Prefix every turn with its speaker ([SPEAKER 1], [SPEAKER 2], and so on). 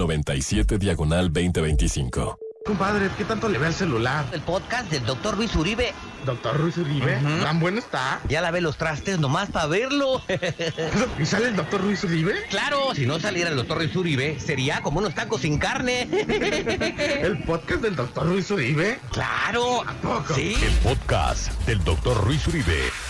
[SPEAKER 1] 97
[SPEAKER 2] Compadre, ¿qué tanto le ve al celular?
[SPEAKER 3] El podcast del Dr. Ruiz Uribe.
[SPEAKER 2] ¿Doctor Ruiz Uribe? ¿Tan bueno está?
[SPEAKER 3] Ya lavé los trastes nomás para verlo.
[SPEAKER 2] ¿Y sale el Dr. Ruiz Uribe?
[SPEAKER 3] Claro, si no saliera el Dr. Ruiz Uribe, sería como unos tacos sin carne.
[SPEAKER 2] ¿El podcast del Dr. Ruiz Uribe?
[SPEAKER 3] Claro.
[SPEAKER 2] ¿A poco?
[SPEAKER 3] Sí.
[SPEAKER 1] El podcast del Dr. Ruiz Uribe.